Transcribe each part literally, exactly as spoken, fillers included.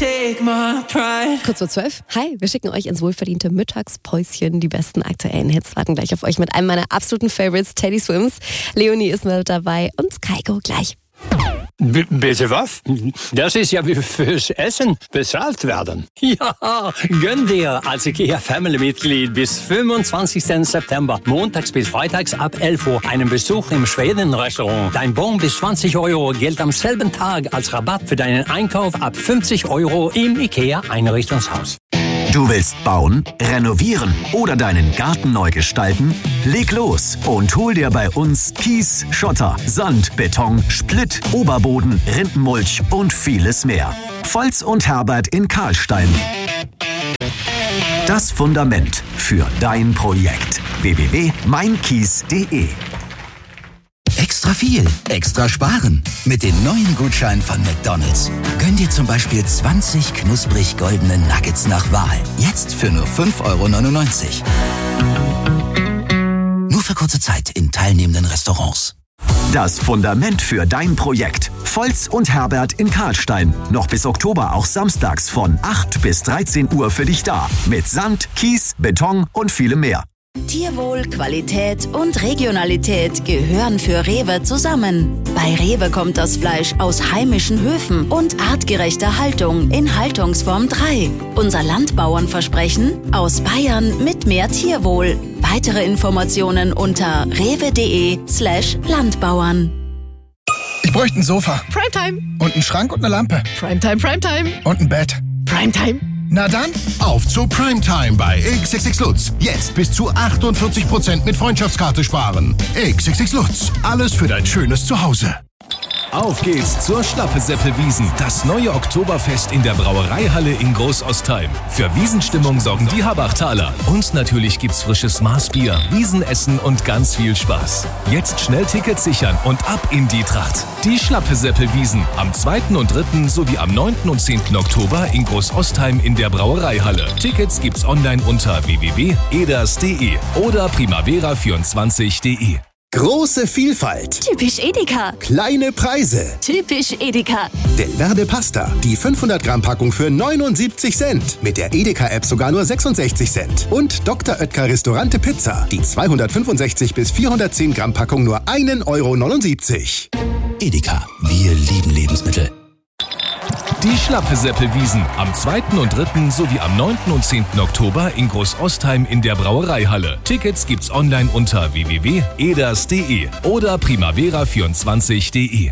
take my pride. Kurz vor zwölf. Hi, wir schicken euch ins wohlverdiente Mittagspäuschen. Die besten aktuellen Hits warten gleich auf euch mit einem meiner absoluten Favorites, Teddy Swims. Leonie ist mit dabei und Kaiko gleich. B- bitte was? Das ist ja wie fürs Essen bezahlt werden. Ja, gönn dir als IKEA Family-Mitglied bis fünfundzwanzigsten September, montags bis freitags ab elf Uhr, einen Besuch im Schweden-Restaurant. Dein Bon bis zwanzig Euro gilt am selben Tag als Rabatt für deinen Einkauf ab fünfzig Euro im IKEA-Einrichtungshaus. Du willst bauen, renovieren oder deinen Garten neu gestalten? Leg los und hol dir bei uns Kies, Schotter, Sand, Beton, Splitt, Oberboden, Rindenmulch und vieles mehr. Volz und Herbert in Karlstein. Das Fundament für dein Projekt. w w w punkt mein kies punkt de Extra viel, extra sparen. Mit den neuen Gutscheinen von McDonald's. Gönn dir zum Beispiel zwanzig knusprig goldene Nuggets nach Wahl. Jetzt für nur fünf Euro neunundneunzig. Nur für kurze Zeit in teilnehmenden Restaurants. Das Fundament für dein Projekt. Volz und Herbert in Karlstein. Noch bis Oktober auch samstags von acht bis dreizehn Uhr für dich da. Mit Sand, Kies, Beton und vielem mehr. Tierwohl, Qualität und Regionalität gehören für Rewe zusammen. Bei Rewe kommt das Fleisch aus heimischen Höfen und artgerechter Haltung in Haltungsform drei. Unser Landbauernversprechen: aus Bayern mit mehr Tierwohl. Weitere Informationen unter rewe.de slash Landbauern. Ich bräuchte ein Sofa. Primetime. Und einen Schrank und eine Lampe. Primetime, Primetime. Und ein Bett. Primetime. Na dann, auf zu Primetime bei X X X Lutz. Jetzt bis zu achtundvierzig Prozent mit Freundschaftskarte sparen. X X X Lutz. Alles für dein schönes Zuhause. Auf geht's zur Schlappe-Seppel-Wiesn, das neue Oktoberfest in der Brauereihalle in Großostheim. Für Wiesenstimmung sorgen die Habachtaler. Und natürlich gibt's frisches Maßbier, Wiesenessen und ganz viel Spaß. Jetzt schnell Tickets sichern und ab in die Tracht. Die Schlappe-Seppel-Wiesn am zweiten und dritten sowie am neunten und zehnten Oktober in Großostheim in der Brauereihalle. Tickets gibt's online unter w w w punkt eders punkt de oder primavera vierundzwanzig punkt de. Große Vielfalt. Typisch Edeka. Kleine Preise. Typisch Edeka. Delverde Pasta. Die fünfhundert Gramm Packung für neunundsiebzig Cent. Mit der Edeka-App sogar nur sechsundsechzig Cent. Und Doktor Oetker Restaurante Pizza. Die zweihundertfünfundsechzig bis vierhundertzehn Gramm Packung nur ein Euro neunundsiebzig. Edeka. Wir lieben Lebensmittel. Die Schlappe-Seppel-Wiesn am zweiten und dritten sowie am neunten und zehnten Oktober in Großostheim in der Brauereihalle. Tickets gibt's online unter w w w punkt eders punkt de oder primavera vierundzwanzig punkt de.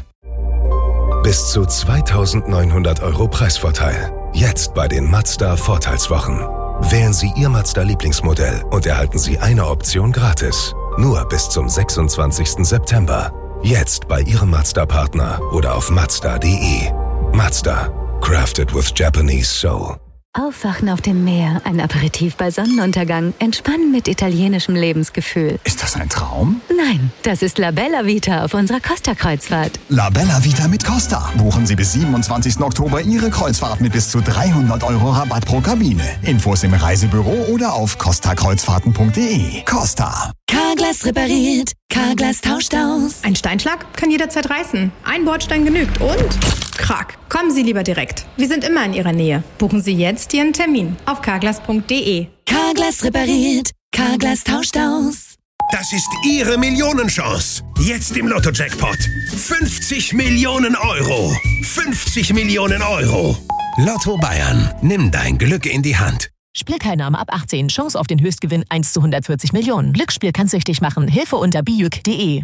Bis zu zweitausendneunhundert Euro Preisvorteil. Jetzt bei den Mazda Vorteilswochen. Wählen Sie Ihr Mazda-Lieblingsmodell und erhalten Sie eine Option gratis. Nur bis zum sechsundzwanzigsten September. Jetzt bei Ihrem Mazda-Partner oder auf mazda punkt de. Mazda. Crafted with Japanese soul. Aufwachen auf dem Meer, ein Aperitif bei Sonnenuntergang, entspannen mit italienischem Lebensgefühl. Ist das ein Traum? Nein, das ist La Bella Vita auf unserer Costa-Kreuzfahrt. La Bella Vita mit Costa. Buchen Sie bis siebenundzwanzigsten Oktober Ihre Kreuzfahrt mit bis zu dreihundert Euro Rabatt pro Kabine. Infos im Reisebüro oder auf costa kreuzfahrten punkt de. Costa. Carglass repariert, Carglass tauscht aus. Ein Steinschlag kann jederzeit reißen. Ein Bordstein genügt und krack. Kommen Sie lieber direkt. Wir sind immer in Ihrer Nähe. Buchen Sie jetzt Ihren Termin auf carglass punkt de. Carglass repariert, Carglass tauscht aus. Das ist Ihre Millionenchance. Jetzt im Lotto-Jackpot. fünfzig Millionen Euro. fünfzig Millionen Euro. Lotto Bayern. Nimm dein Glück in die Hand. Spielteilnahme ab achtzehn. Chance auf den Höchstgewinn eins zu hundertvierzig Millionen. Glücksspiel kann süchtig machen. Hilfe unter bijuk punkt de.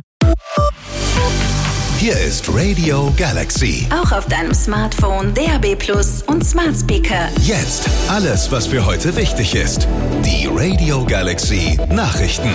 Hier ist Radio Galaxy. Auch auf deinem Smartphone, D A B Plus und Smart Speaker. Jetzt alles, was für heute wichtig ist. Die Radio Galaxy Nachrichten.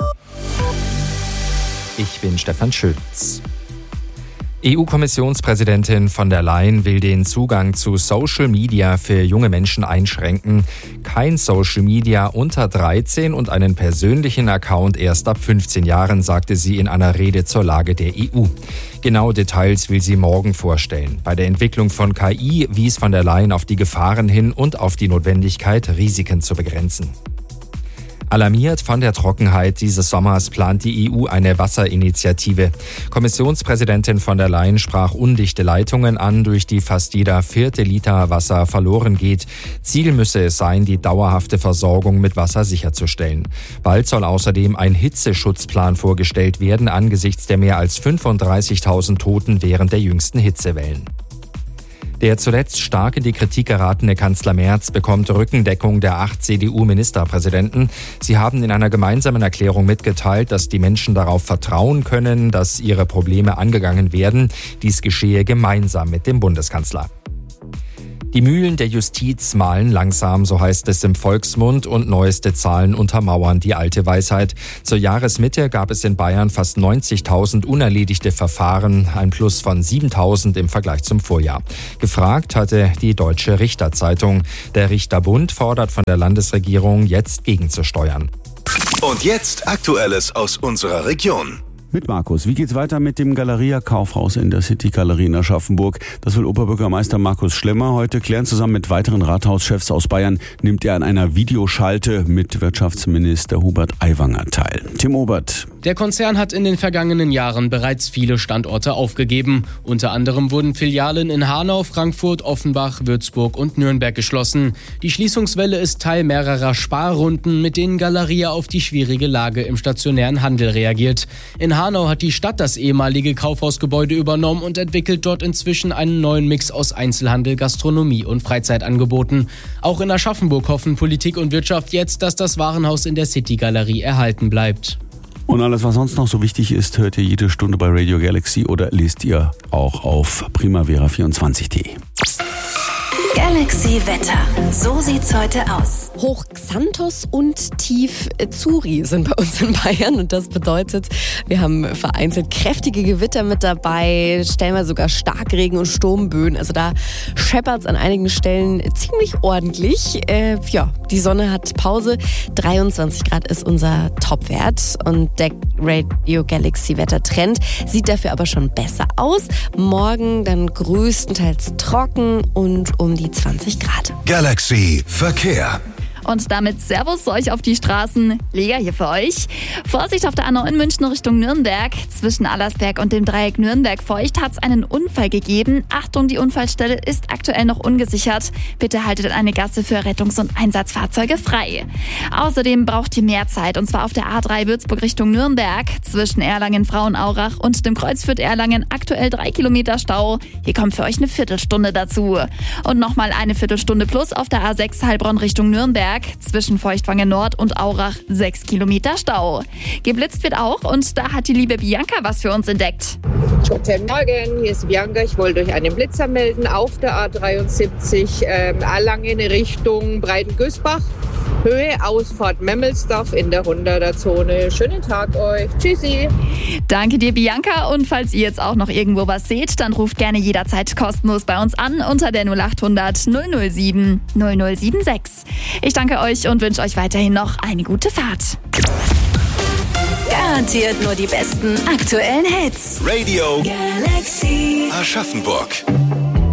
Ich bin Stefan Schütz. E U-Kommissionspräsidentin von der Leyen will den Zugang zu Social Media für junge Menschen einschränken. Kein Social Media unter dreizehn und einen persönlichen Account erst ab fünfzehn Jahren, sagte sie in einer Rede zur Lage der E U. Genaue Details will sie morgen vorstellen. Bei der Entwicklung von K I wies von der Leyen auf die Gefahren hin und auf die Notwendigkeit, Risiken zu begrenzen. Alarmiert von der Trockenheit dieses Sommers plant die E U eine Wasserinitiative. Kommissionspräsidentin von der Leyen sprach undichte Leitungen an, durch die fast jeder vierte Liter Wasser verloren geht. Ziel müsse es sein, die dauerhafte Versorgung mit Wasser sicherzustellen. Bald soll außerdem ein Hitzeschutzplan vorgestellt werden angesichts der mehr als fünfunddreißigtausend Toten während der jüngsten Hitzewellen. Der zuletzt stark in die Kritik geratene Kanzler Merz bekommt Rückendeckung der acht C D U-Ministerpräsidenten. Sie haben in einer gemeinsamen Erklärung mitgeteilt, dass die Menschen darauf vertrauen können, dass ihre Probleme angegangen werden. Dies geschehe gemeinsam mit dem Bundeskanzler. Die Mühlen der Justiz mahlen langsam, so heißt es im Volksmund, und neueste Zahlen untermauern die alte Weisheit. Zur Jahresmitte gab es in Bayern fast neunzigtausend unerledigte Verfahren, ein Plus von siebentausend im Vergleich zum Vorjahr. Gefragt hatte die Deutsche Richterzeitung. Der Richterbund fordert von der Landesregierung, jetzt gegenzusteuern. Und jetzt Aktuelles aus unserer Region. Mit Markus. Wie geht's weiter mit dem Galeria Kaufhaus in der City Galerie in Aschaffenburg? Das will Oberbürgermeister Markus Schlemmer heute klären. Zusammen mit weiteren Rathauschefs aus Bayern nimmt er an einer Videoschalte mit Wirtschaftsminister Hubert Aiwanger teil. Tim Obert. Der Konzern hat in den vergangenen Jahren bereits viele Standorte aufgegeben. Unter anderem wurden Filialen in Hanau, Frankfurt, Offenbach, Würzburg und Nürnberg geschlossen. Die Schließungswelle ist Teil mehrerer Sparrunden, mit denen Galeria auf die schwierige Lage im stationären Handel reagiert. In Hanau hat die Stadt das ehemalige Kaufhausgebäude übernommen und entwickelt dort inzwischen einen neuen Mix aus Einzelhandel, Gastronomie und Freizeitangeboten. Auch in Aschaffenburg hoffen Politik und Wirtschaft jetzt, dass das Warenhaus in der City Galerie erhalten bleibt. Und alles, was sonst noch so wichtig ist, hört ihr jede Stunde bei Radio Galaxy oder lest ihr auch auf primavera vierundzwanzig punkt de. Galaxy Wetter. So sieht's heute aus. Hoch Xanthos und tief Zuri sind bei uns in Bayern und das bedeutet, wir haben vereinzelt kräftige Gewitter mit dabei, stellenweise sogar Starkregen und Sturmböen. Also da scheppert's an einigen Stellen ziemlich ordentlich. Äh, ja, die Sonne hat Pause. dreiundzwanzig Grad ist unser Topwert und der Radio Galaxy Wettertrend sieht dafür aber schon besser aus. Morgen dann größtenteils trocken und um die zwanzig Grad. Galaxy Verkehr. Und damit Servus euch auf die Straßen. Lega hier für euch. Vorsicht auf der A neun München Richtung Nürnberg. Zwischen Allersberg und dem Dreieck Nürnberg-Feucht hat es einen Unfall gegeben. Achtung, die Unfallstelle ist aktuell noch ungesichert. Bitte haltet eine Gasse für Rettungs- und Einsatzfahrzeuge frei. Außerdem braucht ihr mehr Zeit, und zwar auf der A drei Würzburg Richtung Nürnberg. Zwischen Erlangen-Frauenaurach und dem Kreuzfürth Erlangen aktuell drei Kilometer Stau. Hier kommt für euch eine Viertelstunde dazu. Und nochmal eine Viertelstunde plus auf der A sechs Heilbronn Richtung Nürnberg. Zwischen Feuchtwangen Nord und Aurach sechs Kilometer Stau. Geblitzt wird auch, und da hat die liebe Bianca was für uns entdeckt. Guten Morgen, hier ist Bianca. Ich wollte euch einen Blitzer melden auf der A dreiundsiebzig ähm, Erlangen Richtung Breitengüßbach. Höhe Ausfahrt Memmelsdorf in der hunderter Zone. Schönen Tag euch. Tschüssi. Danke dir, Bianca. Und falls ihr jetzt auch noch irgendwo was seht, dann ruft gerne jederzeit kostenlos bei uns an unter der null acht hundert null null sieben null null sieben sechs. Ich danke euch und wünsche euch weiterhin noch eine gute Fahrt. Garantiert nur die besten aktuellen Hits. Radio Galaxy Aschaffenburg.